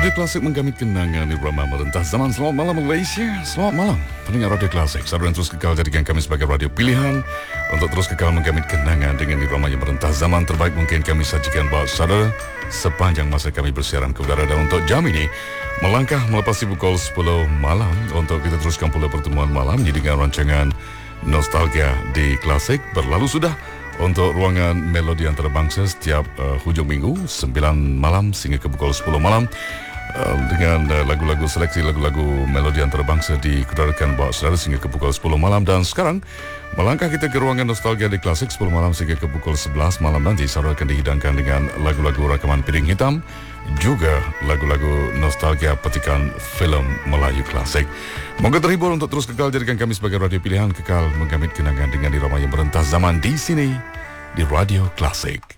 Radio Klasik menggamit kenangan irama merentas zaman. Selamat malam Malaysia. Selamat malam pendengar Radio Klasik. Saudara yang terus kekal jadikan kami sebagai radio pilihan untuk terus kekal menggamit kenangan dengan irama yang merentas zaman terbaik mungkin kami sajikan buat saudara sepanjang masa kami bersiaran ke udara. Dan untuk jam ini melangkah melepasi pukul 10 malam untuk kita teruskan pula pertemuan malam dengan rancangan Nostalgia di Klasik. Berlalu sudah untuk ruangan melodi antarabangsa setiap hujung minggu 9 malam sehingga ke pukul 10 malam dengan lagu-lagu seleksi lagu-lagu melodi antarabangsa dikudarakan buat saudara sehingga ke pukul 10 malam. Dan sekarang melangkah kita ke ruangan Nostalgia di Klasik 10 malam sehingga ke pukul 11 malam nanti. Saudara akan dihidangkan dengan lagu-lagu rakaman Piring Hitam, juga lagu-lagu nostalgia petikan filem Melayu klasik. Moga terhibur untuk terus kekal jadikan kami sebagai radio pilihan, kekal menggamit kenangan dengan irama yang merentas zaman di sini di Radio Klasik.